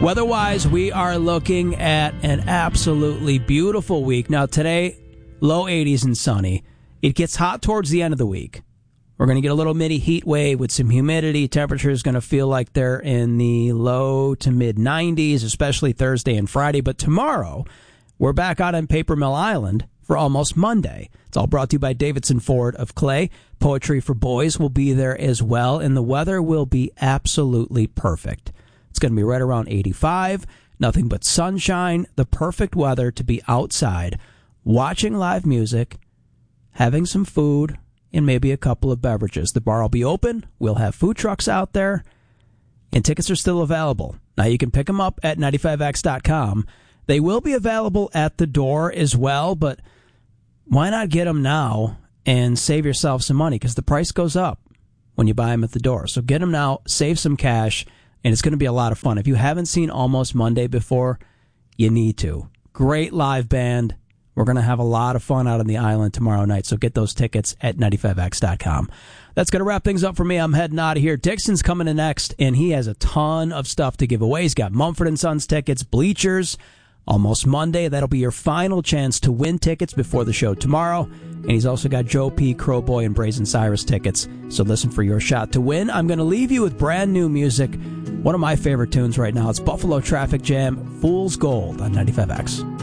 Weather-wise, we are looking at an absolutely beautiful week. Now, today, low 80s and sunny. It gets hot towards the end of the week. We're going to get a little mini heat wave with some humidity. Temperature is going to feel like they're in the low to mid 90s, especially Thursday and Friday. But tomorrow, we're back out on Paper Mill Island for Almost Monday. It's all brought to you by Davidson Ford of Clay. Poetry for Boys will be there as well, and the weather will be absolutely perfect. It's going to be right around 85, nothing but sunshine, the perfect weather to be outside, watching live music, having some food, and maybe a couple of beverages. The bar will be open. We'll have food trucks out there, and tickets are still available. Now, you can pick them up at 95x.com. They will be available at the door as well, but why not get them now and save yourself some money? Because the price goes up when you buy them at the door. So get them now, save some cash, and it's going to be a lot of fun. If you haven't seen Almost Monday before, you need to. Great live band. We're going to have a lot of fun out on the island tomorrow night, so get those tickets at 95x.com. That's going to wrap things up for me. I'm heading out of here. Dixon's coming in next, and he has a ton of stuff to give away. He's got Mumford & Sons tickets, bleachers, Almost Monday. That'll be your final chance to win tickets before the show tomorrow. And he's also got Joe P., Crowboy, and Brazen Cyrus tickets. So listen for your shot to win. I'm going to leave you with brand new music. One of my favorite tunes right now. It's Buffalo Traffic Jam, Fool's Gold on 95X.